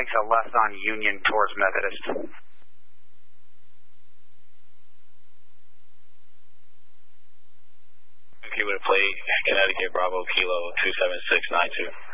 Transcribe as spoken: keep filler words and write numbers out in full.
makes a left on Union towards Methodist. Kilo to plate, Connecticut, Bravo, Kilo two seven six nine two.